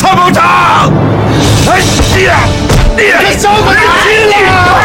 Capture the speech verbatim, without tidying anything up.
孟尝！哎呀，你这小鬼子急了！